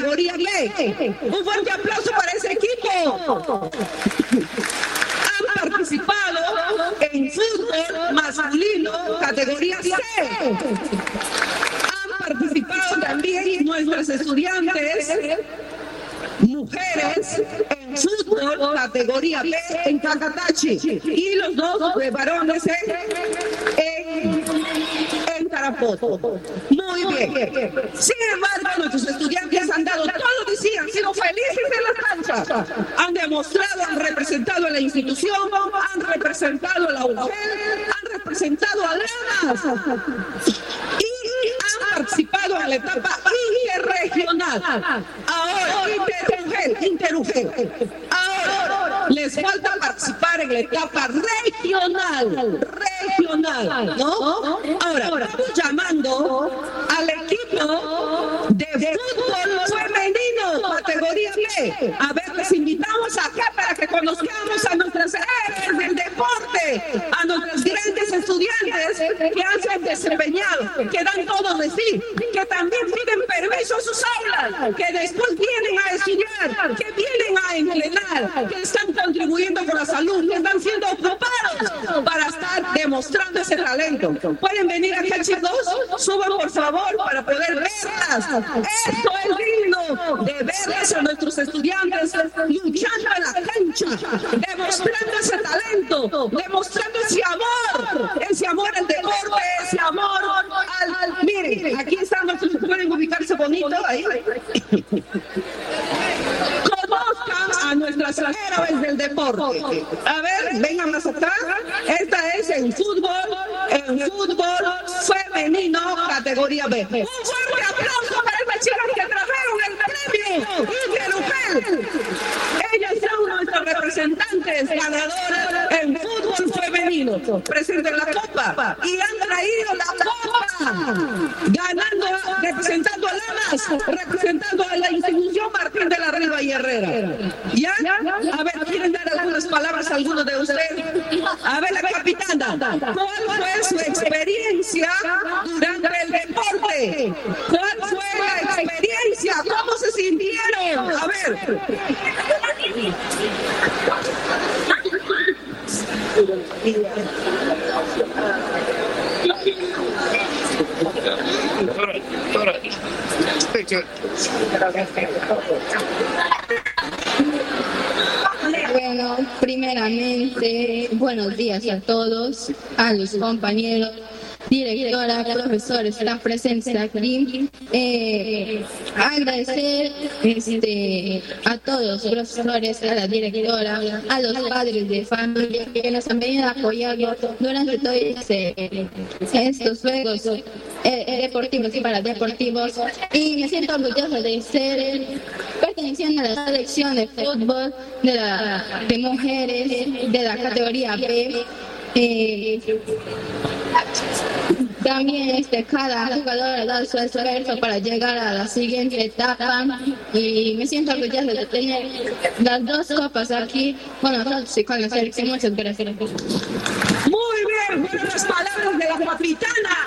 categoría B. Un fuerte aplauso para ese equipo. Han participado en fútbol masculino, categoría C. Han participado también nuestras estudiantes mujeres en fútbol, categoría B, en Cacatachi. Y los dos de varones en Tarapoto. Muy bien. Sin embargo, nuestros estudiantes han dado todo de sí, han sido felices en las canchas. Han demostrado, han representado a la institución, han representado a la UGEL, han representado a Lamas. Y han participado en la etapa interregional. Ahora, interugel. Ahora, les falta participar en la etapa regional, ¿no? Ahora, estamos llamando al equipo de fútbol femenino, categoría B. A ver, les invitamos acá para que conozcamos a nuestras héroes del deporte, a nuestros grandes estudiantes que han se desempeñado, que dan todo de sí, que también piden permiso a sus aulas, que después vienen a estudiar, que vienen a entrenar, que están contribuyendo con la salud, que están siendo ocupados para estar demostrando ese talento. ¿Pueden venir acá, chicos? Suban, por favor, para poder verlas. Esto es digno de verlas a nuestros estudiantes luchando en la cancha, demostrando ese talento, demostrando ese amor al deporte, ese amor al... Miren, aquí están nuestros, pueden ubicarse bonito ahí. Conozcan a nuestras héroes del deporte. A ver, vengan más atrás. Esta es en fútbol femenino, categoría B. Un fuerte aplauso para estas chicas que trajeron el premio Interugel. Ellas son nuestras representantes ganadoras en fútbol femenino. Presenten la copa y han traído la copa, ganando, representando a Lamas, representando a la institución Martín de la Riva y Herrera. ¿Ya? A ver, ¿quieren dar algunas palabras a alguno de ustedes? A ver, la capitana, ¿cuál fue su experiencia durante el deporte? ¿Cuál fue la experiencia? ¿Cómo se sintieron? A ver. Bueno, primeramente, buenos días a todos, a los compañeros, directora, profesores, la presencia aquí. Agradecer a todos los profesores, a la directora, a los padres de familia que nos han venido apoyando durante todos estos juegos deportivos y paradeportivos. Y me siento orgullosa de ser perteneciente a la selección de fútbol de mujeres de la categoría B. También cada jugador ha dado su esfuerzo para llegar a la siguiente etapa y me siento orgullosa de tener las dos copas aquí con nosotros y con la selección. Muchas gracias. Muy bien, fueron las palabras de la capitana.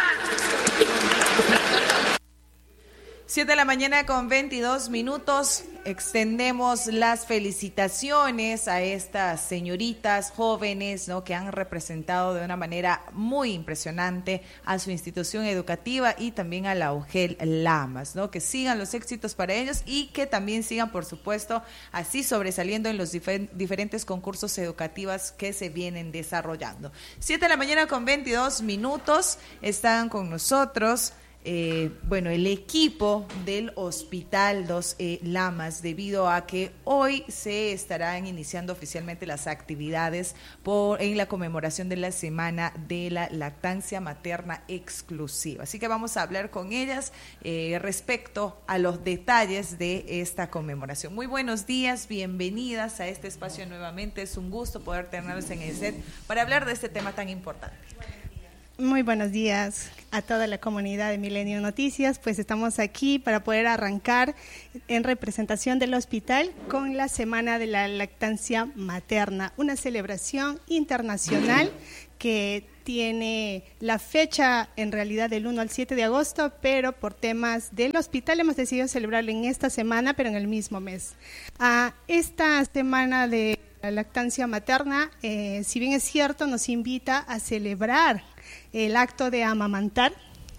7:22 a.m. Extendemos las felicitaciones a estas señoritas jóvenes, ¿no?, que han representado de una manera muy impresionante a su institución educativa y también a la UGEL Lamas, ¿no? Que sigan los éxitos para ellos y que también sigan, por supuesto, así sobresaliendo en los diferentes concursos educativos que se vienen desarrollando. 7:22 a.m. Están con nosotros el equipo del Hospital Dos Lamas, debido a que hoy se estarán iniciando oficialmente las actividades en la conmemoración de la Semana de la Lactancia Materna Exclusiva. Así que vamos a hablar con ellas respecto a los detalles de esta conmemoración. Muy buenos días, bienvenidas a este espacio nuevamente. Es un gusto poder tenerlos en el set para hablar de este tema tan importante. Muy buenos días a toda la comunidad de Milenio Noticias. Pues estamos aquí para poder arrancar en representación del hospital con la Semana de la Lactancia Materna, una celebración internacional que tiene la fecha en realidad del 1 al 7 de agosto, pero por temas del hospital hemos decidido celebrarlo en esta semana, pero en el mismo mes. Esta semana de la lactancia materna, si bien es cierto, nos invita a celebrar el acto de amamantar.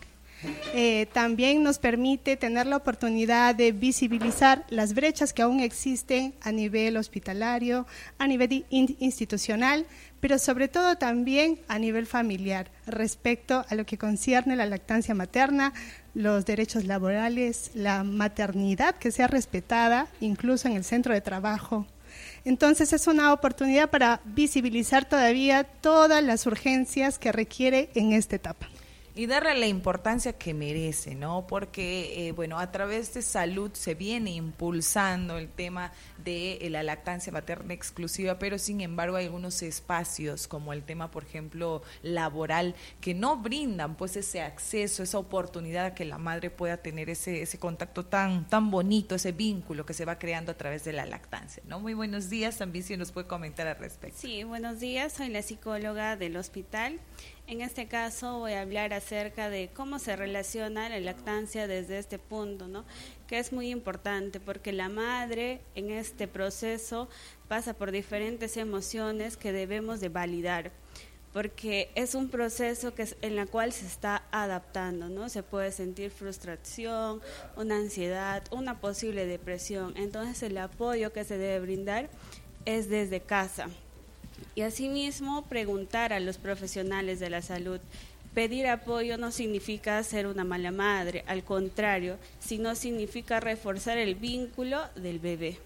También nos permite tener la oportunidad de visibilizar las brechas que aún existen a nivel hospitalario, a nivel institucional, pero sobre todo también a nivel familiar, respecto a lo que concierne la lactancia materna, los derechos laborales, la maternidad que sea respetada, incluso en el centro de trabajo. Entonces es una oportunidad para visibilizar todavía todas las urgencias que requiere en esta etapa. Y darle la importancia que merece, ¿no? Porque, a través de salud se viene impulsando el tema de la lactancia materna exclusiva, pero sin embargo hay algunos espacios, como el tema, por ejemplo, laboral, que no brindan pues ese acceso, esa oportunidad a que la madre pueda tener ese contacto tan bonito, ese vínculo que se va creando a través de la lactancia, ¿no? Muy buenos días, también si nos puede comentar al respecto. Sí, buenos días, soy la psicóloga del hospital. En este caso voy a hablar acerca de cómo se relaciona la lactancia desde este punto, ¿no? Que es muy importante porque la madre en este proceso pasa por diferentes emociones que debemos de validar, porque es un proceso en la cual se está adaptando, ¿no? Se puede sentir frustración, una ansiedad, una posible depresión. Entonces el apoyo que se debe brindar es desde casa. Y asimismo preguntar a los profesionales de la salud. Pedir apoyo no significa ser una mala madre, al contrario, sino significa reforzar el vínculo del bebé.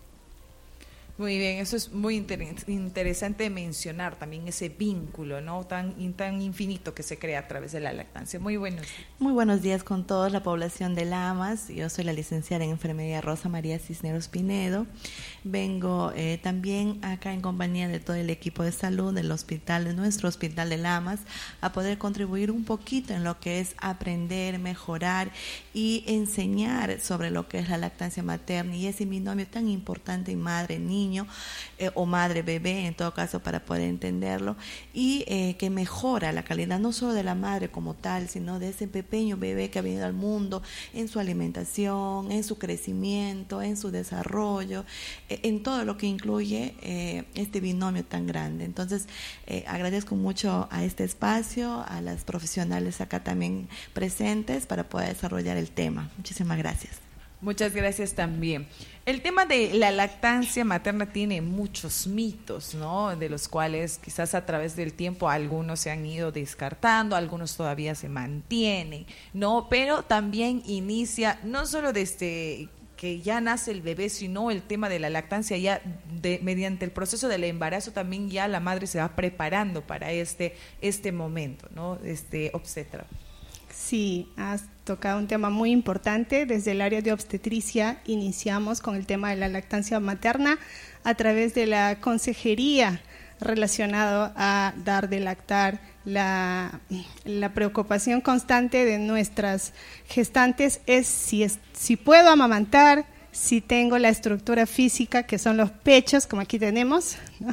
Muy bien, eso es muy interesante mencionar también ese vínculo, ¿no? Tan infinito que se crea a través de la lactancia. Muy buenos días. Muy buenos días con toda la población de Lamas. Yo soy la licenciada en enfermería Rosa María Cisneros Pinedo. Vengo también acá en compañía de todo el equipo de salud del hospital, de nuestro hospital de Lamas, a poder contribuir un poquito en lo que es aprender, mejorar y enseñar sobre lo que es la lactancia materna y ese binomio tan importante en madre-niño o madre-bebé, en todo caso, para poder entenderlo, y que mejora la calidad no solo de la madre como tal, sino de ese pequeño bebé que ha venido al mundo, en su alimentación, en su crecimiento, en su desarrollo, en todo lo que incluye este binomio tan grande. Entonces, agradezco mucho a este espacio, a las profesionales acá también presentes para poder desarrollar el tema. Muchísimas gracias. Muchas gracias también. El tema de la lactancia materna tiene muchos mitos, ¿no? De los cuales quizás a través del tiempo algunos se han ido descartando, algunos todavía se mantienen, ¿no? Pero también inicia no solo desde que ya nace el bebé, sino el tema de la lactancia ya mediante el proceso del embarazo también ya la madre se va preparando para este momento, ¿no? Obstetra. Sí, has tocado un tema muy importante. Desde el área de obstetricia iniciamos con el tema de la lactancia materna a través de la consejería relacionado a dar de lactar. La preocupación constante de nuestras gestantes es si puedo amamantar, si tengo la estructura física, que son los pechos, como aquí tenemos, ¿no?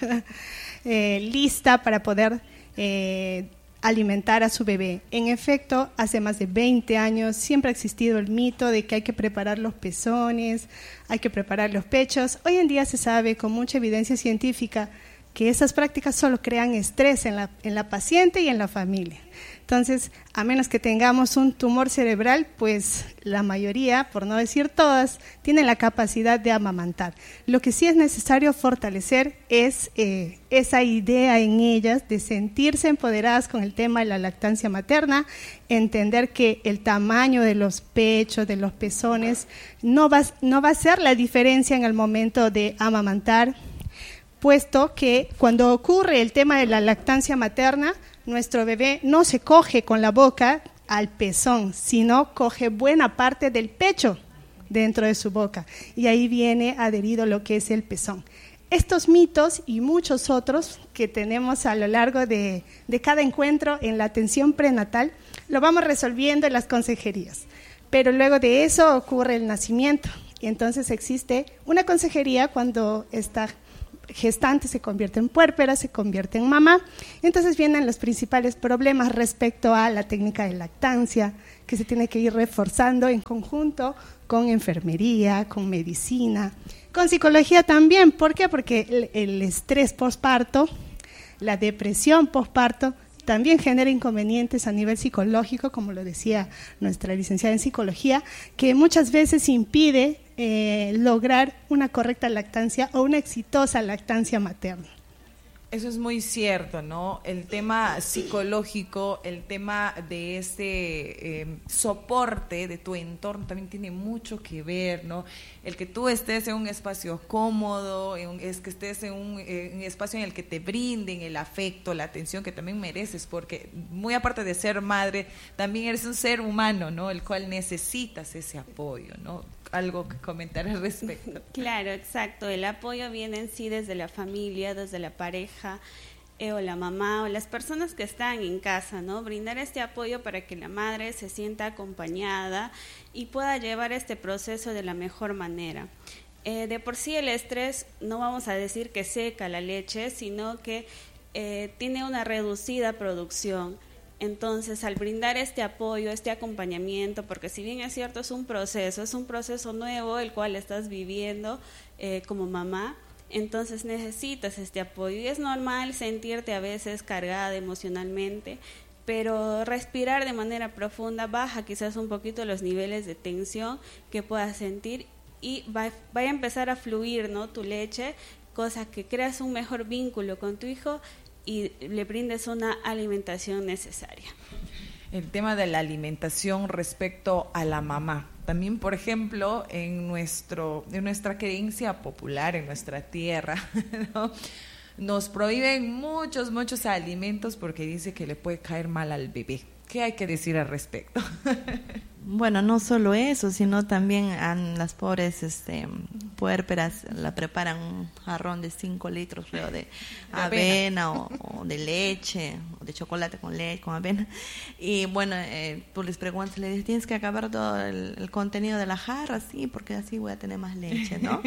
Lista para poder alimentar a su bebé. En efecto, hace más de 20 años siempre ha existido el mito de que hay que preparar los pezones, hay que preparar los pechos. Hoy en día se sabe con mucha evidencia científica que esas prácticas solo crean estrés en la paciente y en la familia. Entonces, a menos que tengamos un tumor cerebral, pues la mayoría, por no decir todas, tienen la capacidad de amamantar. Lo que sí es necesario fortalecer es esa idea en ellas de sentirse empoderadas con el tema de la lactancia materna, entender que el tamaño de los pechos, de los pezones, no va a ser la diferencia en el momento de amamantar, puesto que cuando ocurre el tema de la lactancia materna, nuestro bebé no se coge con la boca al pezón, sino coge buena parte del pecho dentro de su boca, y ahí viene adherido lo que es el pezón. Estos mitos y muchos otros que tenemos a lo largo de cada encuentro en la atención prenatal, lo vamos resolviendo en las consejerías, pero luego de eso ocurre el nacimiento, y entonces existe una consejería cuando está gestante se convierte en puérpera, se convierte en mamá. Entonces vienen los principales problemas respecto a la técnica de lactancia, que se tiene que ir reforzando en conjunto con enfermería, con medicina, con psicología también. ¿Por qué? Porque el estrés postparto, la depresión postparto, también genera inconvenientes a nivel psicológico, como lo decía nuestra licenciada en psicología, que muchas veces impide lograr una correcta lactancia o una exitosa lactancia materna. Eso es muy cierto, ¿no? El tema psicológico, el tema de soporte de tu entorno también tiene mucho que ver, ¿no? El que tú estés en un espacio cómodo, es que estés en un espacio en el que te brinden el afecto, la atención que también mereces, porque muy aparte de ser madre, también eres un ser humano, ¿no? El cual necesitas ese apoyo, ¿no? Algo que comentar al respecto. Claro, exacto. El apoyo viene en sí desde la familia, desde la pareja, o la mamá, o las personas que están en casa, ¿no? Brindar este apoyo para que la madre se sienta acompañada y pueda llevar este proceso de la mejor manera. De por sí el estrés, no vamos a decir que seca la leche, sino que tiene una reducida producción. Entonces, al brindar este apoyo, este acompañamiento, porque si bien es cierto, es un proceso nuevo el cual estás viviendo como mamá, entonces necesitas este apoyo. Y es normal sentirte a veces cargada emocionalmente, pero respirar de manera profunda baja quizás un poquito los niveles de tensión que puedas sentir y va a empezar a fluir, ¿no?, tu leche, cosa que creas un mejor vínculo con tu hijo y le brindes una alimentación necesaria. El tema de la alimentación respecto a la mamá. También, por ejemplo, en nuestra creencia popular, en nuestra tierra, ¿no?, nos prohíben muchos alimentos porque dice que le puede caer mal al bebé. ¿Qué hay que decir al respecto? Bueno, no solo eso, sino también a las pobres puérperas la preparan un jarrón de 5 litros, creo, de avena o de leche, o de chocolate con leche, con avena. Y bueno, tú les preguntas, le dices, ¿tienes que acabar todo el contenido de la jarra? Sí, porque así voy a tener más leche, ¿no?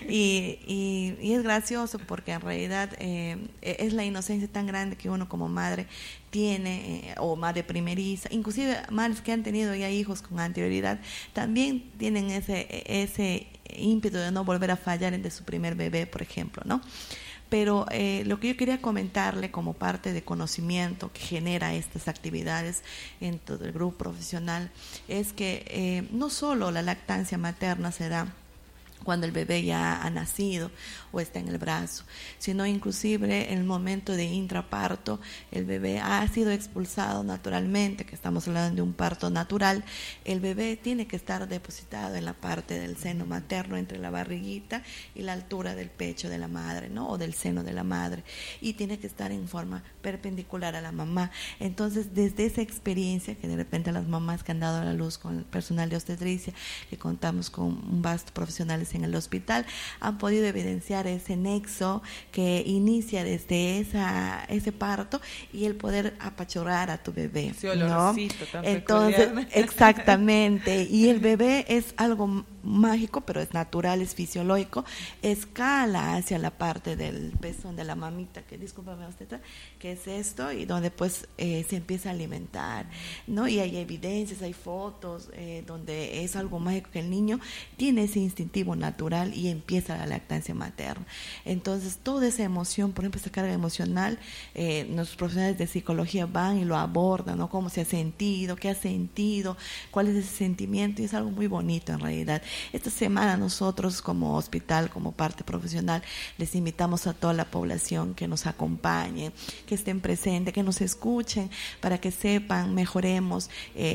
y es gracioso porque en realidad es la inocencia tan grande que uno como madre tiene, o madre primeriza, inclusive madres que han tenido ya hijos con anterioridad, también tienen ese ímpetu de no volver a fallar de su primer bebé, por ejemplo, ¿no? Pero lo que yo quería comentarle como parte de conocimiento que genera estas actividades en todo el grupo profesional es que no solo la lactancia materna se da cuando el bebé ya ha nacido o está en el brazo, sino inclusive en el momento de intraparto, el bebé ha sido expulsado naturalmente, que estamos hablando de un parto natural, el bebé tiene que estar depositado en la parte del seno materno, entre la barriguita y la altura del pecho de la madre, ¿no?, o del seno de la madre, y tiene que estar en forma perpendicular a la mamá. Entonces, desde esa experiencia, que de repente las mamás que han dado a la luz con el personal de obstetricia, que contamos con un vasto profesionales en el hospital, han podido evidenciar ese nexo que inicia desde ese parto y el poder apachurrar a tu bebé, ¿no? Entonces, exactamente, y el bebé es algo mágico, pero es natural, es fisiológico, escala hacia la parte del pezón de la mamita, que discúlpame usted, que es esto, y donde pues se empieza a alimentar, ¿no? Y hay evidencias, hay fotos donde es algo mágico, que el niño tiene ese instintivo natural y empieza la lactancia materna. Entonces, toda esa emoción, por ejemplo, esa carga emocional, nuestros profesionales de psicología van y lo abordan, ¿no? Cómo se ha sentido, qué ha sentido, cuál es ese sentimiento, y es algo muy bonito en realidad. Esta semana nosotros como hospital, como parte profesional, les invitamos a toda la población que nos acompañe, que estén presentes, que nos escuchen, para que sepan, mejoremos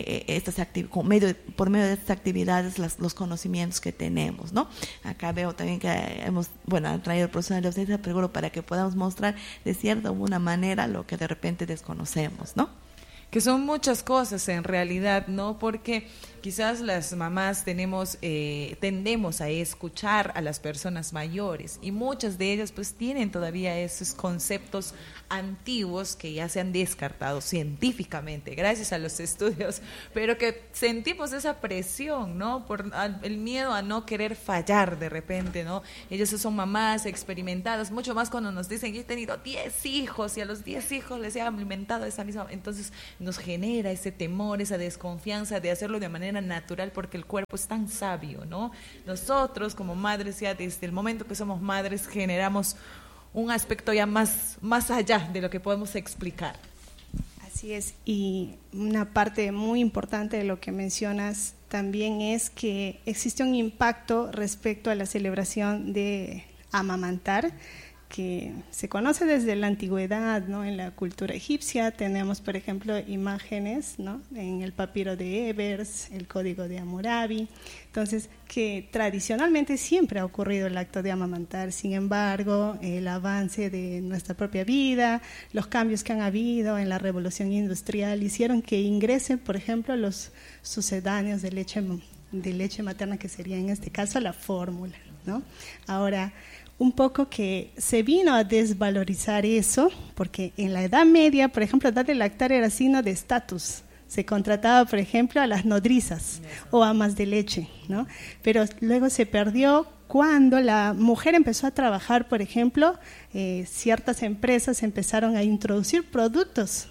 por medio de estas actividades los conocimientos que tenemos, ¿no? Acá veo también que han traído el profesional de obstetricia, pero para que podamos mostrar de cierta o alguna manera lo que de repente desconocemos, ¿no? Que son muchas cosas en realidad, ¿no? Porque quizás las mamás tendemos a escuchar a las personas mayores y muchas de ellas pues tienen todavía esos conceptos antiguos que ya se han descartado científicamente gracias a los estudios, pero que sentimos esa presión, ¿no? Por el miedo a no querer fallar de repente, ¿no? Ellas son mamás experimentadas, mucho más cuando nos dicen, yo he tenido 10 hijos y a los 10 hijos les he alimentado esa misma, entonces nos genera ese temor, esa desconfianza de hacerlo de manera natural porque el cuerpo es tan sabio, ¿no? Nosotros como madres ya desde el momento que somos madres generamos un aspecto ya más allá de lo que podemos explicar. Así es, y una parte muy importante de lo que mencionas también es que existe un impacto respecto a la celebración de amamantar, que se conoce desde la antigüedad, ¿no? En la cultura egipcia tenemos, por ejemplo, imágenes, ¿no? En el papiro de Ebers, el código de Hammurabi, entonces que tradicionalmente siempre ha ocurrido el acto de amamantar. Sin embargo, el avance de nuestra propia vida, los cambios que han habido en la revolución industrial hicieron que ingresen, por ejemplo, los sucedáneos de leche materna, que sería en este caso la fórmula, ¿no? Ahora, un poco que se vino a desvalorizar eso, porque en la Edad Media, por ejemplo, dar de lactar era signo de estatus. Se contrataba, por ejemplo, a las nodrizas o amas de leche, ¿no? Pero luego se perdió cuando la mujer empezó a trabajar, por ejemplo, ciertas empresas empezaron a introducir productos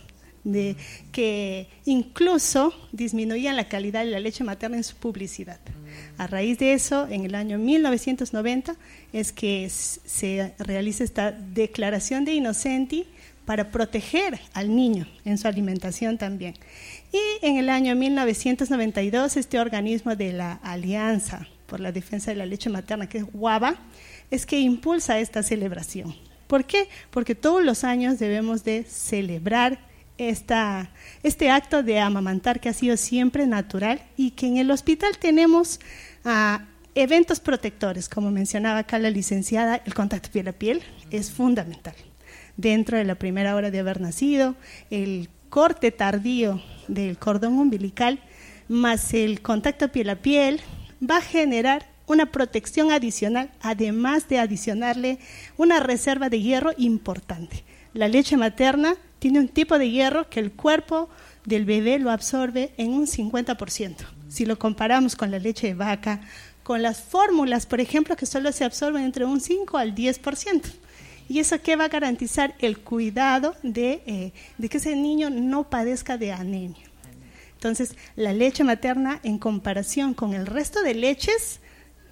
que incluso disminuían la calidad de la leche materna en su publicidad. A raíz de eso, en el año 1990, es que se realiza esta declaración de Innocenti para proteger al niño en su alimentación también. Y en el año 1992, este organismo de la Alianza por la Defensa de la Leche Materna, que es WABA, es que impulsa esta celebración. ¿Por qué? Porque todos los años debemos de celebrar este acto de amamantar que ha sido siempre natural y que en el hospital tenemos eventos protectores, como mencionaba acá la licenciada, el contacto piel a piel es fundamental. Dentro de la primera hora de haber nacido, el corte tardío del cordón umbilical más el contacto piel a piel va a generar una protección adicional, además de adicionarle una reserva de hierro importante. La leche materna tiene un tipo de hierro que el cuerpo del bebé lo absorbe en un 50%. Si lo comparamos con la leche de vaca, con las fórmulas, por ejemplo, que solo se absorben entre un 5 al 10%. ¿Y eso qué va a garantizar? El cuidado de que ese niño no padezca de anemia. Entonces, la leche materna, en comparación con el resto de leches,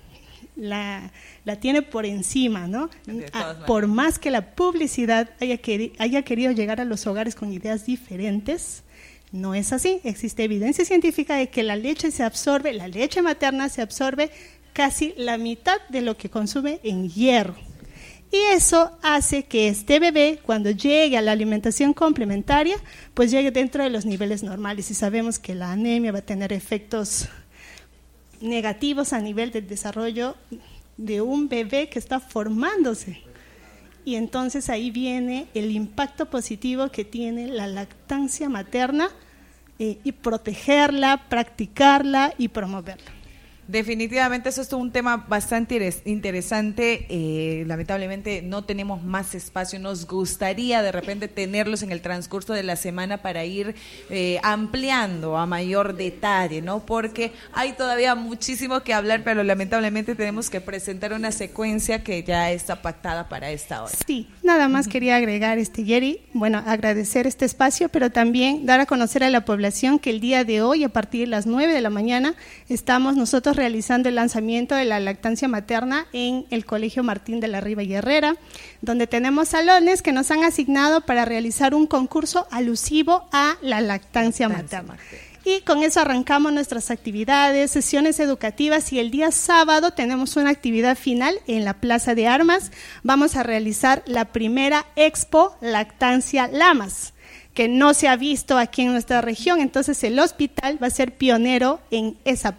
la tiene por encima, ¿no? Por más que la publicidad haya querido llegar a los hogares con ideas diferentes, no es así. Existe evidencia científica de que la leche materna se absorbe casi la mitad de lo que consume en hierro. Y eso hace que este bebé, cuando llegue a la alimentación complementaria, pues llegue dentro de los niveles normales. Y sabemos que la anemia va a tener efectos negativos a nivel del desarrollo de un bebé que está formándose. Y entonces ahí viene el impacto positivo que tiene la lactancia materna y protegerla, practicarla y promoverla. Definitivamente eso es un tema bastante interesante. Lamentablemente no tenemos más espacio. Nos gustaría de repente tenerlos en el transcurso de la semana para ir ampliando a mayor detalle, ¿no? Porque hay todavía muchísimo que hablar, pero lamentablemente tenemos que presentar una secuencia que ya está pactada para esta hora. Sí, nada más quería agregar, Yeri, bueno, agradecer este espacio, pero también dar a conocer a la población que el día de hoy, a partir de las 9 de la mañana, estamos nosotros realizando el lanzamiento de la lactancia materna en el Colegio Martín de la Riva y Herrera, donde tenemos salones que nos han asignado para realizar un concurso alusivo a la lactancia materna. Y con eso arrancamos nuestras actividades, sesiones educativas, y el día sábado tenemos una actividad final en la Plaza de Armas. Vamos a realizar la primera Expo Lactancia Lamas, que no se ha visto aquí en nuestra región, entonces el hospital va a ser pionero en esa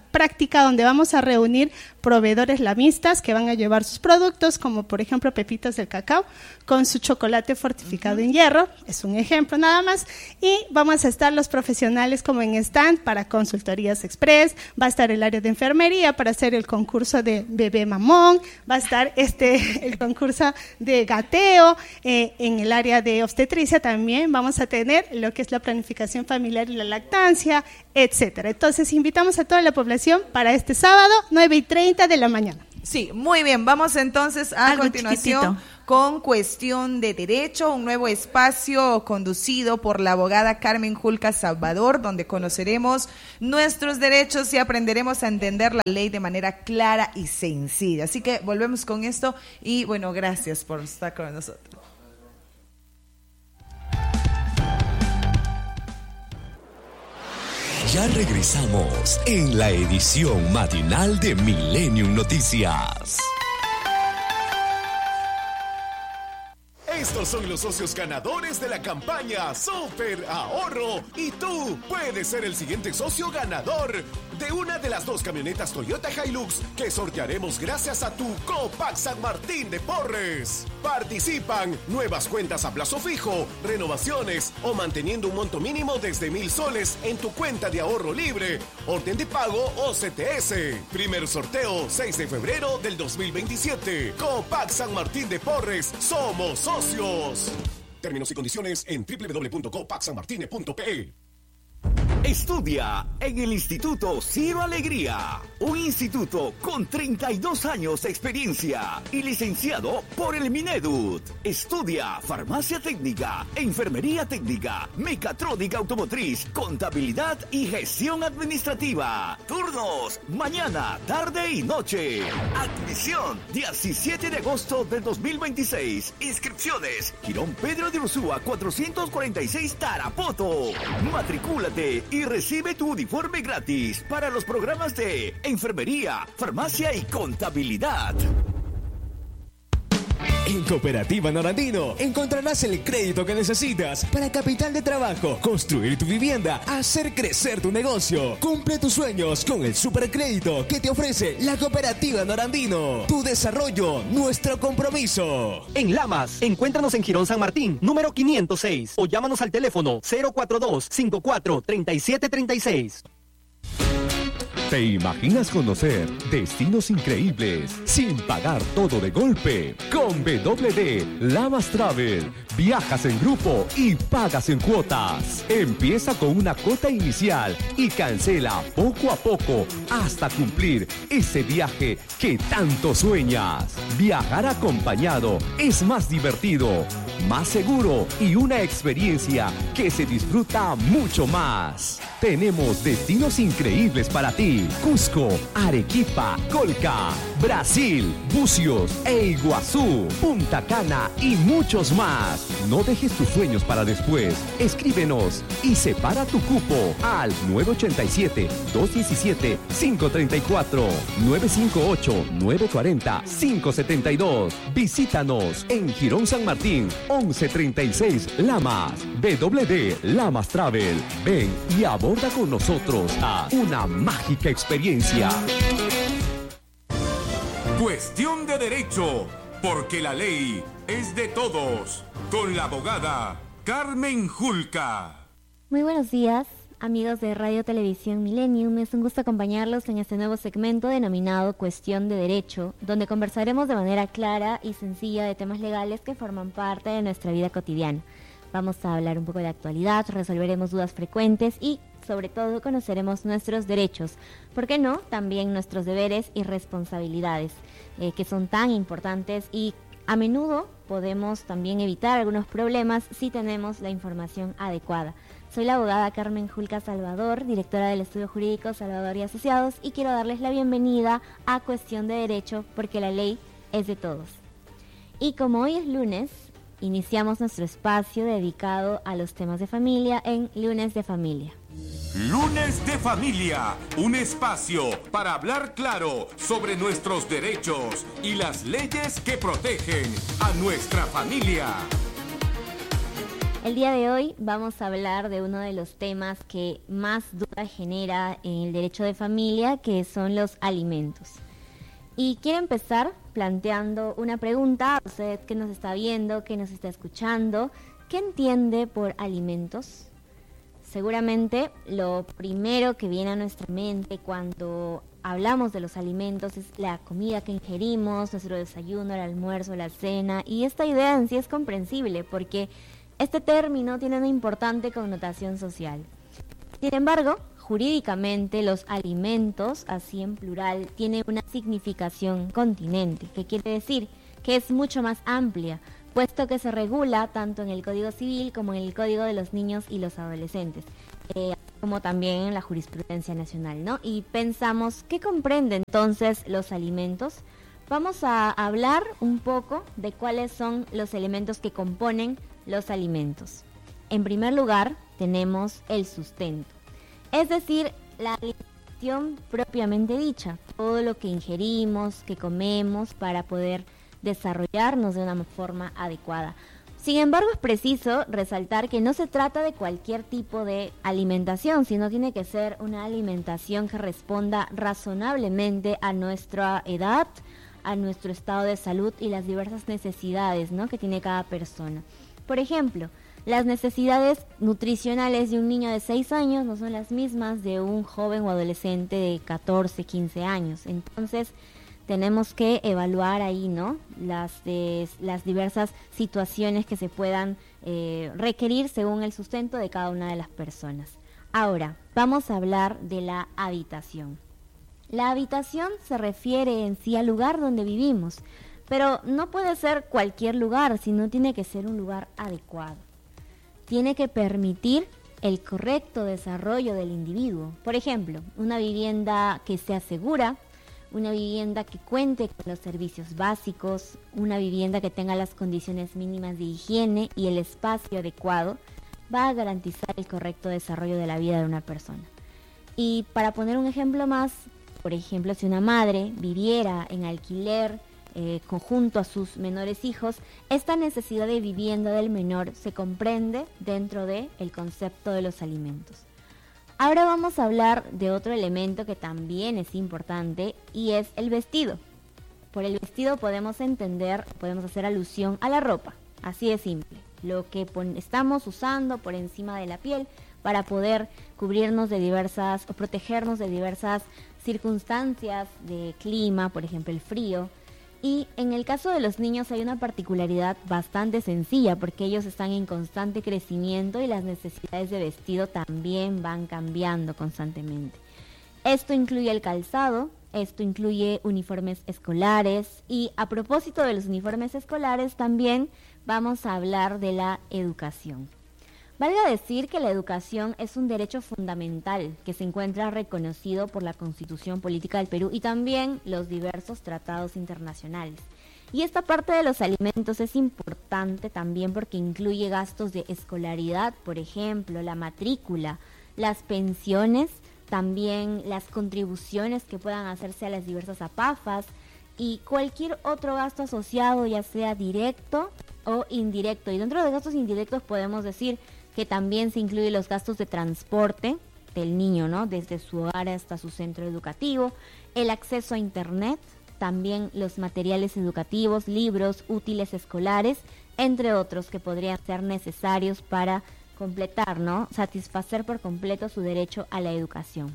práctica donde vamos a reunir proveedores lamistas que van a llevar sus productos, como por ejemplo Pepitas del Cacao, con su chocolate fortificado en hierro, es un ejemplo nada más, y vamos a estar los profesionales como en stand para consultorías express, va a estar el área de enfermería para hacer el concurso de bebé mamón, va a estar el concurso de gateo, en el área de obstetricia también vamos a tener lo que es la planificación familiar y la lactancia, etcétera. Entonces invitamos a toda la población para este sábado, 9:30 de la mañana. Sí, muy bien. Vamos entonces a Algo continuación chiquitito. con Cuestión de Derecho, un nuevo espacio conducido por la abogada Carmen Julca Salvador, donde conoceremos nuestros derechos y aprenderemos a entender la ley de manera clara y sencilla. Así que volvemos con esto y bueno, gracias por estar con nosotros. Ya regresamos en la edición matinal de Millennium Noticias. Estos son los socios ganadores de la campaña Super Ahorro y tú puedes ser el siguiente socio ganador de una de las 2 camionetas Toyota Hilux que sortearemos gracias a tu Copac San Martín de Porres. Participan nuevas cuentas a plazo fijo, renovaciones o manteniendo un monto mínimo desde 1,000 soles en tu cuenta de ahorro libre, orden de pago o CTS. Primer sorteo 6 de febrero del 2027. Copac San Martín de Porres, somos socios. Términos y condiciones en www.copacsanmartine.pe. Estudia en el Instituto Ciro Alegría, un instituto con 32 años de experiencia y licenciado por el Minedut. Estudia farmacia técnica, enfermería técnica, mecatrónica automotriz, contabilidad y gestión administrativa. Turnos, mañana, tarde y noche. Admisión, 17 de agosto del 2026. Inscripciones, Girón Pedro de Ursúa 446 Tarapoto. Matricúlate y recibe tu uniforme gratis para los programas de enfermería, farmacia y contabilidad. En Cooperativa Norandino encontrarás el crédito que necesitas para capital de trabajo, construir tu vivienda, hacer crecer tu negocio. Cumple tus sueños con el supercrédito que te ofrece la Cooperativa Norandino. Tu desarrollo, nuestro compromiso. En Lamas, encuéntranos en Girón San Martín, número 506, o llámanos al teléfono 042-54-3736. ¿Te imaginas conocer destinos increíbles sin pagar todo de golpe? Con WD Lamas Travel, viajas en grupo y pagas en cuotas. Empieza con una cuota inicial y cancela poco a poco hasta cumplir ese viaje que tanto sueñas. Viajar acompañado es más divertido, más seguro y una experiencia que se disfruta mucho más. Tenemos destinos increíbles para ti. Cusco, Arequipa, Colca, Brasil, Bucios e Iguazú, Punta Cana y muchos más. No dejes tus sueños para después. Escríbenos y separa tu cupo al 987-217-534, 958-940-572. Visítanos en Girón San Martín, 1136 Lamas. WD Lamas Travel. Ven y aborda con nosotros a una mágica experiencia. Cuestión de Derecho, porque la ley es de todos. Con la abogada Carmen Julca. Muy buenos días, amigos de Radio Televisión Millennium. Es un gusto acompañarlos en este nuevo segmento denominado Cuestión de Derecho, donde conversaremos de manera clara y sencilla de temas legales que forman parte de nuestra vida cotidiana. Vamos a hablar un poco de actualidad, resolveremos dudas frecuentes y, sobre todo, conoceremos nuestros derechos. ¿Por qué no? También nuestros deberes y responsabilidades, que son tan importantes y a menudo podemos también evitar algunos problemas si tenemos la información adecuada. Soy la abogada Carmen Julca Salvador, directora del Estudio Jurídico Salvador y Asociados, y quiero darles la bienvenida a Cuestión de Derecho, porque la ley es de todos. Y como hoy es lunes, iniciamos nuestro espacio dedicado a los temas de familia en Lunes de Familia. Lunes de Familia, un espacio para hablar claro sobre nuestros derechos y las leyes que protegen a nuestra familia. El día de hoy vamos a hablar de uno de los temas que más duda genera en el derecho de familia, que son los alimentos. Y quiero empezar planteando una pregunta a usted que nos está viendo, que nos está escuchando. ¿Qué entiende por alimentos? Seguramente lo primero que viene a nuestra mente cuando hablamos de los alimentos es la comida que ingerimos, nuestro desayuno, el almuerzo, la cena, y esta idea en sí es comprensible porque este término tiene una importante connotación social. Sin embargo, jurídicamente los alimentos, así en plural, tienen una significación continente, que quiere decir que es mucho más amplia, puesto que se regula tanto en el Código Civil como en el Código de los Niños y los Adolescentes, como también en la jurisprudencia nacional, ¿no? Y pensamos, ¿qué comprende entonces los alimentos? Vamos a hablar un poco de cuáles son los elementos que componen los alimentos. En primer lugar, tenemos el sustento, es decir, la alimentación propiamente dicha, todo lo que ingerimos, que comemos para poder desarrollarnos de una forma adecuada. Sin embargo, es preciso resaltar que no se trata de cualquier tipo de alimentación, sino tiene que ser una alimentación que responda razonablemente a nuestra edad, a nuestro estado de salud y las diversas necesidades, ¿no?, que tiene cada persona. Por ejemplo, las necesidades nutricionales de un niño de 6 años no son las mismas de un joven o adolescente de 14, 15 años. Entonces, tenemos que evaluar ahí, ¿no?, las diversas situaciones que se puedan requerir según el sustento de cada una de las personas. Ahora, vamos a hablar de la habitación. La habitación se refiere en sí al lugar donde vivimos, pero no puede ser cualquier lugar, sino tiene que ser un lugar adecuado. Tiene que permitir el correcto desarrollo del individuo. Por ejemplo, una vivienda que sea segura, una vivienda que cuente con los servicios básicos, una vivienda que tenga las condiciones mínimas de higiene y el espacio adecuado, va a garantizar el correcto desarrollo de la vida de una persona. Y para poner un ejemplo más, por ejemplo, si una madre viviera en alquiler conjunto a sus menores hijos, esta necesidad de vivienda del menor se comprende dentro del concepto de los alimentos. Ahora vamos a hablar de otro elemento que también es importante y es el vestido. Por el vestido podemos hacer alusión a la ropa, así de simple, lo que estamos usando por encima de la piel para poder cubrirnos de diversas o protegernos de diversas circunstancias de clima, por ejemplo el frío. Y en el caso de los niños hay una particularidad bastante sencilla porque ellos están en constante crecimiento y las necesidades de vestido también van cambiando constantemente. Esto incluye el calzado, esto incluye uniformes escolares y a propósito de los uniformes escolares también vamos a hablar de la educación. Valga decir que la educación es un derecho fundamental que se encuentra reconocido por la Constitución Política del Perú y también los diversos tratados internacionales. Y esta parte de los alimentos es importante también porque incluye gastos de escolaridad, por ejemplo, la matrícula, las pensiones, también las contribuciones que puedan hacerse a las diversas APAFAs y cualquier otro gasto asociado, ya sea directo o indirecto. Y dentro de gastos indirectos podemos decir que también se incluyen los gastos de transporte del niño, ¿no?, desde su hogar hasta su centro educativo, el acceso a internet, también los materiales educativos, libros, útiles escolares, entre otros que podrían ser necesarios para completar, ¿no?, satisfacer por completo su derecho a la educación.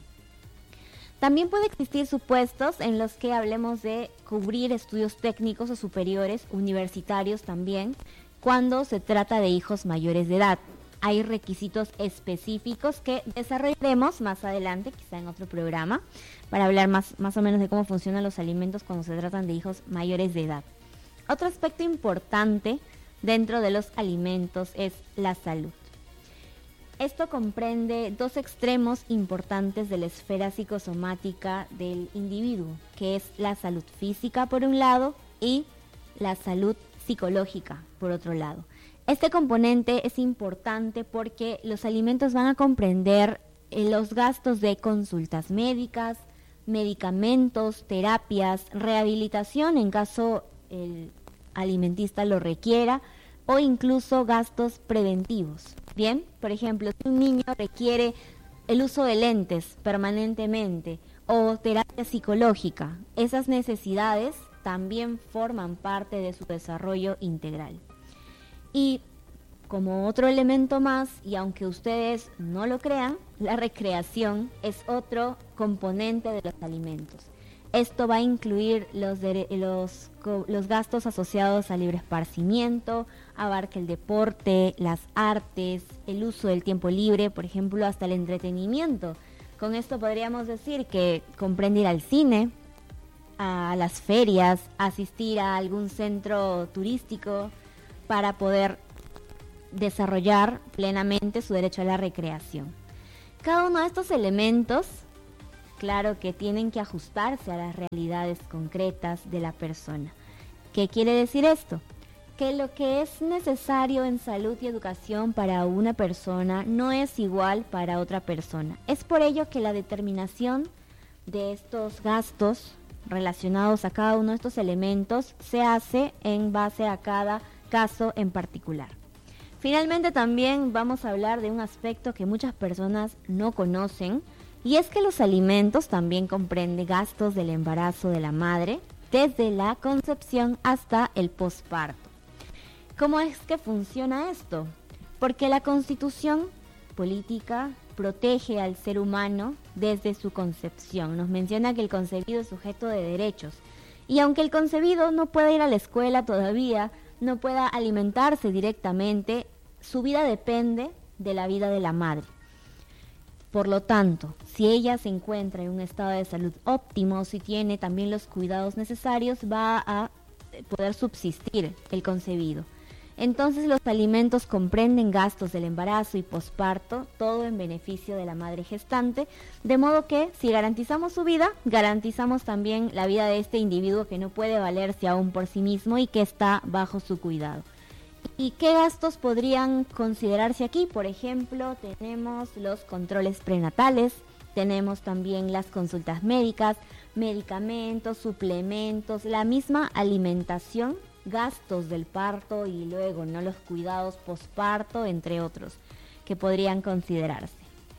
También puede existir supuestos en los que hablemos de cubrir estudios técnicos o superiores, universitarios también, cuando se trata de hijos mayores de edad. Hay requisitos específicos que desarrollaremos más adelante, quizá en otro programa, para hablar más o menos de cómo funcionan los alimentos cuando se tratan de hijos mayores de edad. Otro aspecto importante dentro de los alimentos es la salud. Esto comprende dos extremos importantes de la esfera psicosomática del individuo, que es la salud física por un lado y la salud psicológica por otro lado. Este componente es importante porque los alimentos van a comprender los gastos de consultas médicas, medicamentos, terapias, rehabilitación en caso el alimentista lo requiera, o incluso gastos preventivos. Bien, por ejemplo, si un niño requiere el uso de lentes permanentemente o terapia psicológica, esas necesidades también forman parte de su desarrollo integral. Y como otro elemento más, y aunque ustedes no lo crean, la recreación es otro componente de los alimentos. Esto va a incluir los gastos asociados al libre esparcimiento, abarca el deporte, las artes, el uso del tiempo libre, por ejemplo, hasta el entretenimiento. Con esto podríamos decir que comprende ir al cine, a las ferias, asistir a algún centro turístico para poder desarrollar plenamente su derecho a la recreación. Cada uno de estos elementos, claro que tienen que ajustarse a las realidades concretas de la persona. ¿Qué quiere decir esto? Que lo que es necesario en salud y educación para una persona no es igual para otra persona. Es por ello que la determinación de estos gastos relacionados a cada uno de estos elementos se hace en base a cada caso en particular. Finalmente también vamos a hablar de un aspecto que muchas personas no conocen, y es que los alimentos también comprenden gastos del embarazo de la madre, desde la concepción hasta el posparto. ¿Cómo es que funciona esto? Porque la Constitución política protege al ser humano desde su concepción. Nos menciona que el concebido es sujeto de derechos. Y aunque el concebido no pueda ir a la escuela todavía, no pueda alimentarse directamente, su vida depende de la vida de la madre. Por lo tanto, si ella se encuentra en un estado de salud óptimo, si tiene también los cuidados necesarios, va a poder subsistir el concebido. Entonces los alimentos comprenden gastos del embarazo y posparto, todo en beneficio de la madre gestante, de modo que si garantizamos su vida, garantizamos también la vida de este individuo que no puede valerse aún por sí mismo y que está bajo su cuidado. ¿Y qué gastos podrían considerarse aquí? Por ejemplo, tenemos los controles prenatales, tenemos también las consultas médicas, medicamentos, suplementos, la misma alimentación, gastos del parto y luego no los cuidados posparto, entre otros, que podrían considerarse.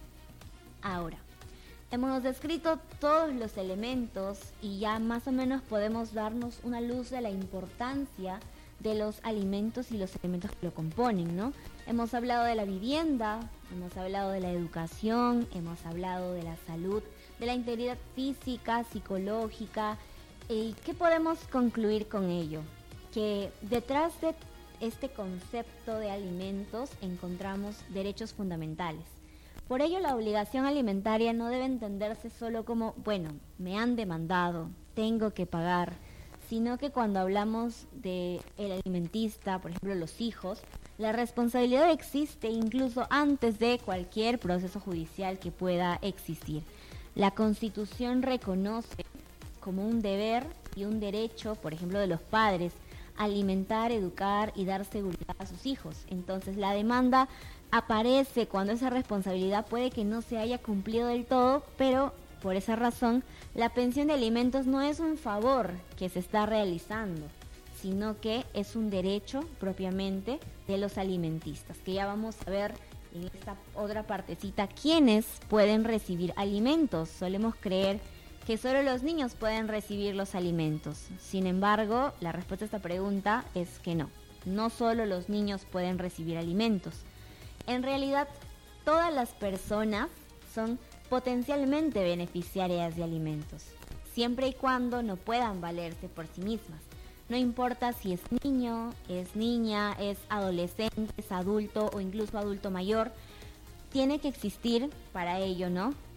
Ahora, hemos descrito todos los elementos y ya más o menos podemos darnos una luz de la importancia de los alimentos y los elementos que lo componen, ¿no? Hemos hablado de la vivienda, hemos hablado de la educación, hemos hablado de la salud, de la integridad física, psicológica. ¿Y qué podemos concluir con ello? Que detrás de este concepto de alimentos encontramos derechos fundamentales. Por ello, la obligación alimentaria no debe entenderse solo como, bueno, me han demandado, tengo que pagar, sino que cuando hablamos del alimentista, por ejemplo, los hijos, la responsabilidad existe incluso antes de cualquier proceso judicial que pueda existir. La Constitución reconoce como un deber y un derecho, por ejemplo, de los padres, alimentar, educar y dar seguridad a sus hijos. Entonces la demanda aparece cuando esa responsabilidad puede que no se haya cumplido del todo, pero por esa razón la pensión de alimentos no es un favor que se está realizando, sino que es un derecho propiamente de los alimentistas, que ya vamos a ver en esta otra partecita quiénes pueden recibir alimentos. Solemos creer que solo los niños pueden recibir los alimentos. Sin embargo, la respuesta a esta pregunta es que no solo los niños pueden recibir alimentos. En realidad, todas las personas son potencialmente beneficiarias de alimentos, siempre y cuando no puedan valerse por sí mismas. No importa si es niño, es niña, es adolescente, es adulto o incluso adulto mayor, tiene que existir para ello,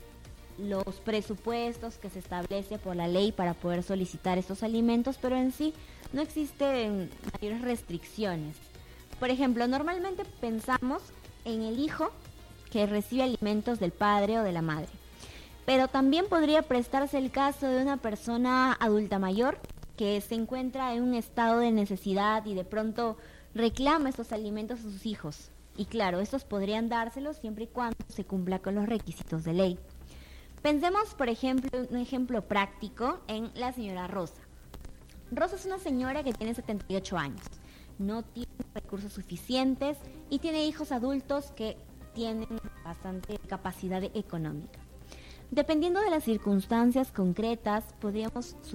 los presupuestos que se establece por la ley para poder solicitar estos alimentos, pero en sí no existen mayores restricciones. Por ejemplo, normalmente pensamos en el hijo que recibe alimentos del padre o de la madre, pero también podría prestarse el caso de una persona adulta mayor que se encuentra en un estado de necesidad y de pronto reclama estos alimentos a sus hijos. Y claro, estos podrían dárselos siempre y cuando se cumpla con los requisitos de ley. Pensemos, por ejemplo, un ejemplo práctico en la señora Rosa. Rosa es una señora que tiene 78 años, no tiene recursos suficientes y tiene hijos adultos que tienen bastante capacidad económica. Dependiendo de las circunstancias concretas, podría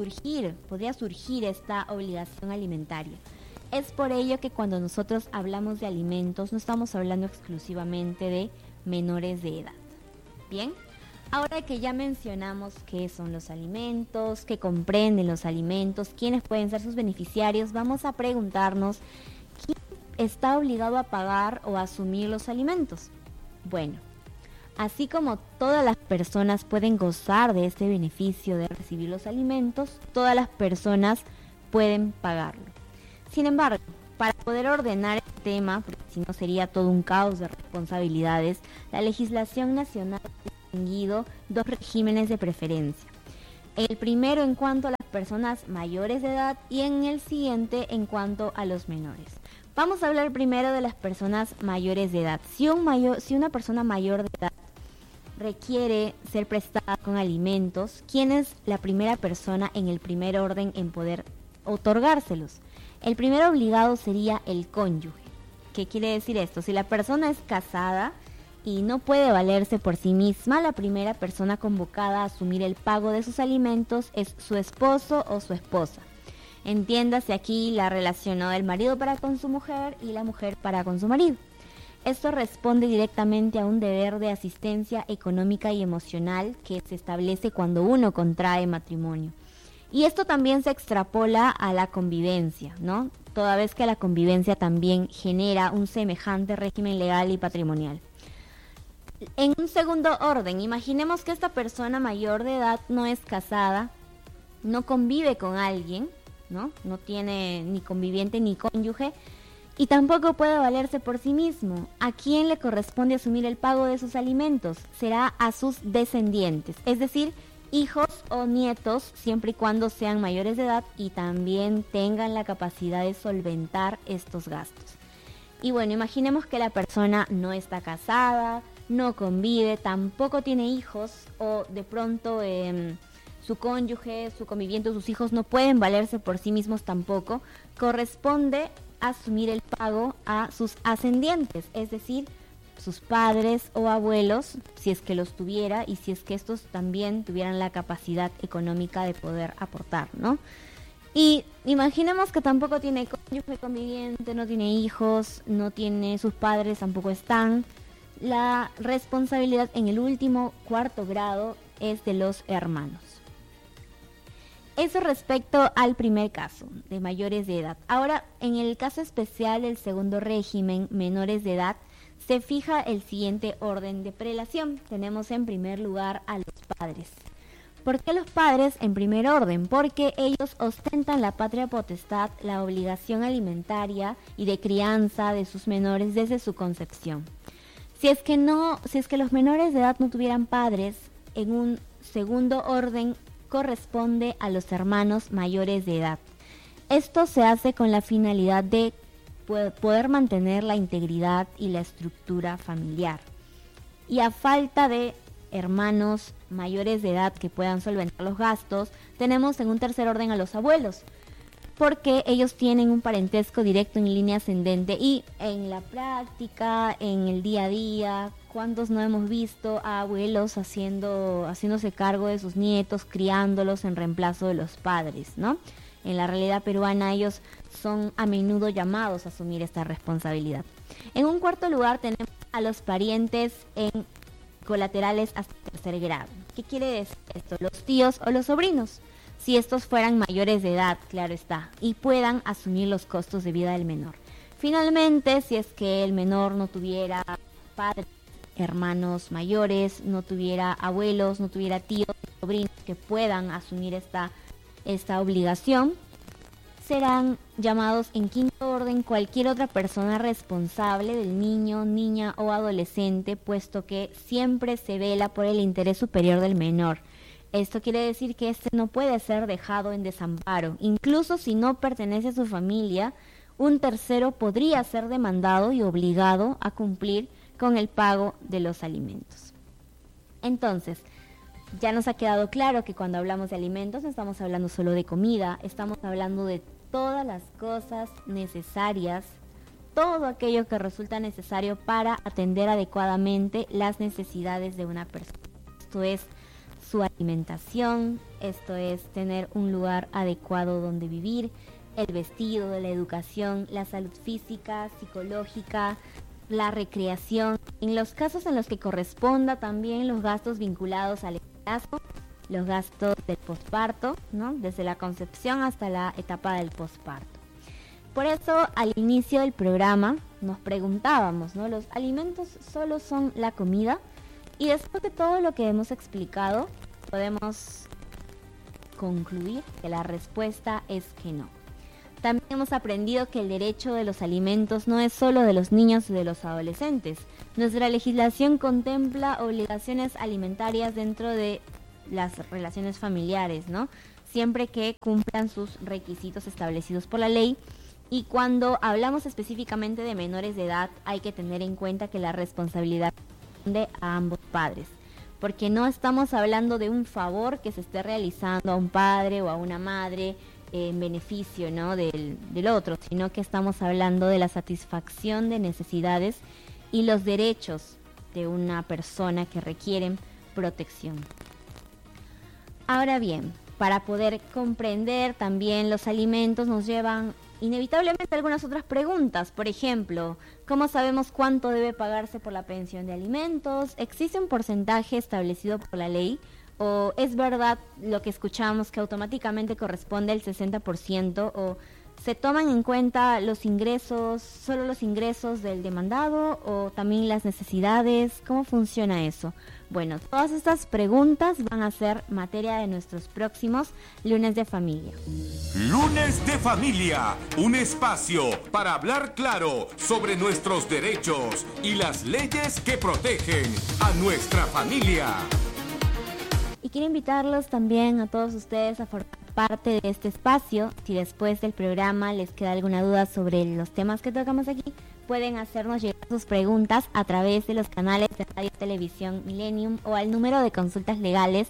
surgir esta obligación alimentaria. Es por ello que cuando nosotros hablamos de alimentos, no estamos hablando exclusivamente de menores de edad. Bien, ahora que ya mencionamos qué son los alimentos, qué comprenden los alimentos, quiénes pueden ser sus beneficiarios, vamos a preguntarnos quién está obligado a pagar o a asumir los alimentos. Bueno, así como todas las personas pueden gozar de este beneficio de recibir los alimentos, todas las personas pueden pagarlo. Sin embargo, para poder ordenar el tema, porque si no sería todo un caos de responsabilidades, la legislación nacional ha distinguido dos regímenes de preferencia. El primero en cuanto a las personas mayores de edad y en el siguiente en cuanto a los menores. Vamos a hablar primero de las personas mayores de edad. Si una persona mayor de edad requiere ser prestada con alimentos, ¿quién es la primera persona en el primer orden en poder otorgárselos? El primer obligado sería el cónyuge. ¿Qué quiere decir esto? Si la persona es casada y no puede valerse por sí misma, la primera persona convocada a asumir el pago de sus alimentos es su esposo o su esposa. Entiéndase aquí la relación del marido para con su mujer y la mujer para con su marido. Esto responde directamente a un deber de asistencia económica y emocional que se establece cuando uno contrae matrimonio. Y esto también se extrapola a la convivencia, ¿no? Toda vez que la convivencia también genera un semejante régimen legal y patrimonial. En un segundo orden, imaginemos que esta persona mayor de edad no es casada, no convive con alguien, ¿no? No tiene ni conviviente ni cónyuge y tampoco puede valerse por sí mismo. ¿A quién le corresponde asumir el pago de sus alimentos? Será a sus descendientes, es decir, hijos o nietos, siempre y cuando sean mayores de edad y también tengan la capacidad de solventar estos gastos. Y bueno, imaginemos que la persona no está casada, no convive, tampoco tiene hijos o de pronto su cónyuge, su conviviente, sus hijos no pueden valerse por sí mismos tampoco. Corresponde asumir el pago a sus ascendientes, es decir, sus padres o abuelos, si es que los tuviera y si es que estos también tuvieran la capacidad económica de poder aportar, ¿no? Y imaginemos que tampoco tiene cónyuge conviviente, no tiene hijos, no tiene, sus padres tampoco están. La responsabilidad en el último cuarto grado es de los hermanos. Eso respecto al primer caso, de mayores de edad. Ahora, en el caso especial del segundo régimen, menores de edad, se fija el siguiente orden de prelación. Tenemos en primer lugar a los padres. ¿Por qué los padres en primer orden? Porque ellos ostentan la patria potestad, la obligación alimentaria y de crianza de sus menores desde su concepción. Si es que los menores de edad no tuvieran padres, en un segundo orden corresponde a los hermanos mayores de edad. Esto se hace con la finalidad de poder mantener la integridad y la estructura familiar. Y a falta de hermanos mayores de edad que puedan solventar los gastos, tenemos en un tercer orden a los abuelos, porque ellos tienen un parentesco directo en línea ascendente y en la práctica, en el día a día, ¿cuántos no hemos visto a abuelos haciéndose cargo de sus nietos, criándolos en reemplazo de los padres, ¿no? En la realidad peruana ellos son a menudo llamados a asumir esta responsabilidad. En un cuarto lugar tenemos a los parientes en colaterales hasta tercer grado. ¿Qué quiere decir esto? Los tíos o los sobrinos, si estos fueran mayores de edad, claro está, y puedan asumir los costos de vida del menor. Finalmente, si es que el menor no tuviera padres, hermanos mayores, no tuviera abuelos, no tuviera tíos, sobrinos que puedan asumir esta obligación, serán llamados en quinto orden cualquier otra persona responsable del niño, niña o adolescente, puesto que siempre se vela por el interés superior del menor. Esto quiere decir que este no puede ser dejado en desamparo. Incluso si no pertenece a su familia, un tercero podría ser demandado y obligado a cumplir con el pago de los alimentos. Entonces, ya nos ha quedado claro que cuando hablamos de alimentos no estamos hablando solo de comida, estamos hablando de todas las cosas necesarias, todo aquello que resulta necesario para atender adecuadamente las necesidades de una persona. Esto es su alimentación, esto es tener un lugar adecuado donde vivir, el vestido, la educación, la salud física, psicológica, la recreación. En los casos en los que corresponda también los gastos vinculados al embarazo, los gastos del posparto, ¿no? Desde la concepción hasta la etapa del posparto. Por eso al inicio del programa nos preguntábamos, ¿no? ¿Los alimentos solo son la comida? Y después de todo lo que hemos explicado, podemos concluir que la respuesta es que no. También hemos aprendido que el derecho de los alimentos no es solo de los niños y de los adolescentes. Nuestra legislación contempla obligaciones alimentarias dentro de las relaciones familiares, ¿no? Siempre que cumplan sus requisitos establecidos por la ley. Y cuando hablamos específicamente de menores de edad, hay que tener en cuenta que la responsabilidad corresponde a ambos padres. Porque no estamos hablando de un favor que se esté realizando a un padre o a una madre en beneficio, ¿no? del otro, sino que estamos hablando de la satisfacción de necesidades y los derechos de una persona que requieren protección. Ahora bien, para poder comprender también los alimentos nos llevan inevitablemente algunas otras preguntas. Por ejemplo, ¿cómo sabemos cuánto debe pagarse por la pensión de alimentos? ¿Existe un porcentaje establecido por la ley? ¿O es verdad lo que escuchamos que automáticamente corresponde al 60%? ¿O se toman en cuenta los ingresos, solo los ingresos del demandado o también las necesidades? ¿Cómo funciona eso? Bueno, todas estas preguntas van a ser materia de nuestros próximos Lunes de Familia. Lunes de Familia, un espacio para hablar claro sobre nuestros derechos y las leyes que protegen a nuestra familia. Y quiero invitarlos también a todos ustedes a formar parte de este espacio. Si después del programa les queda alguna duda sobre los temas que tocamos aquí, pueden hacernos llegar sus preguntas a través de los canales de Radio Televisión Millennium o al número de consultas legales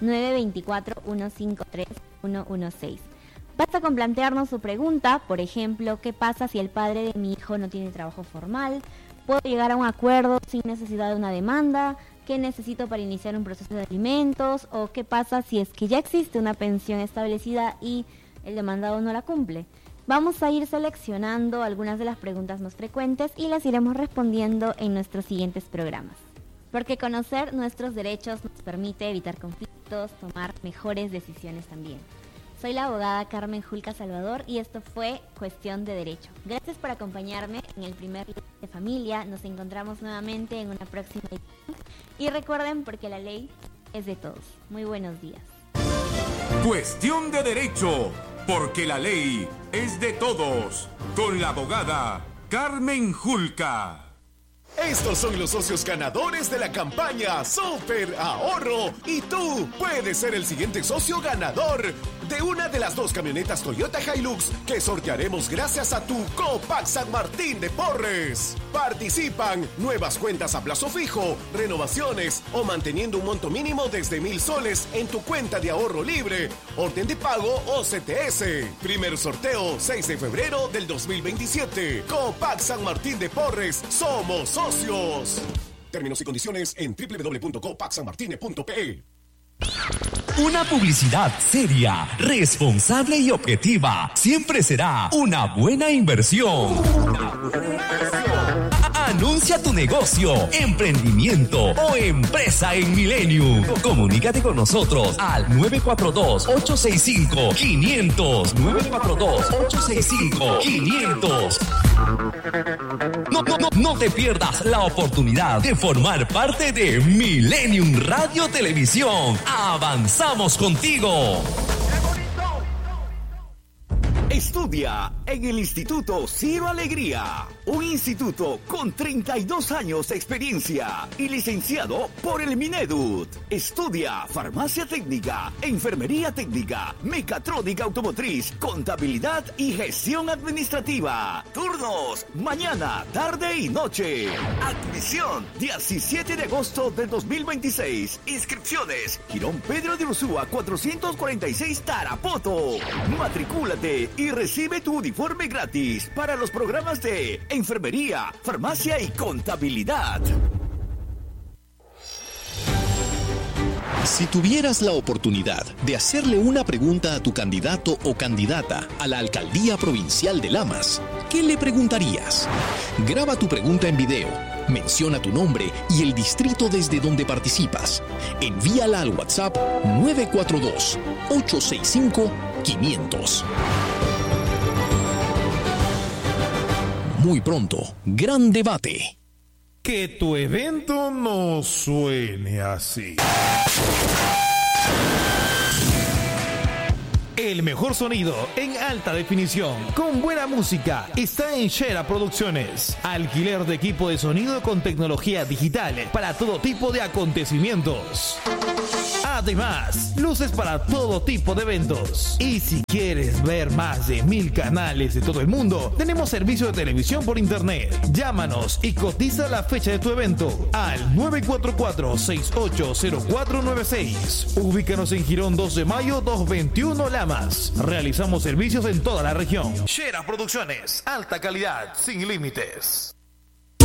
924-153-116. Basta con plantearnos su pregunta, por ejemplo, ¿qué pasa si el padre de mi hijo no tiene trabajo formal? ¿Puedo llegar a un acuerdo sin necesidad de una demanda? ¿Qué necesito para iniciar un proceso de alimentos? ¿O qué pasa si es que ya existe una pensión establecida y el demandado no la cumple? Vamos a ir seleccionando algunas de las preguntas más frecuentes y las iremos respondiendo en nuestros siguientes programas. Porque conocer nuestros derechos nos permite evitar conflictos, tomar mejores decisiones también. Soy la abogada Carmen Julca Salvador y esto fue Cuestión de Derecho. Gracias por acompañarme en el primer Lunes de Familia. Nos encontramos nuevamente en una próxima edición. Y recuerden, porque la ley es de todos. Muy buenos días. Cuestión de Derecho, porque la ley es de todos. Con la abogada Carmen Julca. Estos son los socios ganadores de la campaña Super Ahorro y tú puedes ser el siguiente socio ganador de una de las 2 camionetas Toyota Hilux que sortearemos gracias a tu Copac San Martín de Porres. Participan nuevas cuentas a plazo fijo, renovaciones o manteniendo un monto mínimo desde 1,000 soles en tu cuenta de ahorro libre, orden de pago o CTS. Primer sorteo 6 de febrero del 2027. Copac San Martín de Porres, somos socios. Términos y condiciones en www.copacsanmartine.pe. Una publicidad seria, responsable y objetiva siempre será una buena inversión. Anuncia tu negocio, emprendimiento o empresa en Millennium. Comunícate con nosotros al 942-865-500. 942-865-500. No te pierdas la oportunidad de formar parte de Millennium Radio Televisión. Avanzamos contigo. Estudia en el Instituto Ciro Alegría, un instituto con 32 años de experiencia y licenciado por el Minedut. Estudia farmacia técnica, enfermería técnica, mecatrónica automotriz, contabilidad y gestión administrativa. Turnos, mañana, tarde y noche. Admisión, 17 de agosto del 2026. Inscripciones, Girón Pedro de Ursúa 446 Tarapoto. Matricúlate y y recibe tu uniforme gratis para los programas de enfermería, farmacia y contabilidad. Si tuvieras la oportunidad de hacerle una pregunta a tu candidato o candidata a la Alcaldía Provincial de Lamas, ¿qué le preguntarías? Graba tu pregunta en video, menciona tu nombre y el distrito desde donde participas. Envíala al WhatsApp 942-865-500. Muy pronto, gran debate. Que tu evento no suene así. El mejor sonido en alta definición, con buena música, está en Shera Producciones. Alquiler de equipo de sonido con tecnología digital para todo tipo de acontecimientos. Además, luces para todo tipo de eventos. Y si quieres ver más de 1000 canales de todo el mundo, tenemos servicio de televisión por internet. Llámanos y cotiza la fecha de tu evento al 944-680496. Ubícanos en Girón 2 de Mayo 221 Lamas. Realizamos servicios en toda la región. Shera Producciones, alta calidad, sin límites.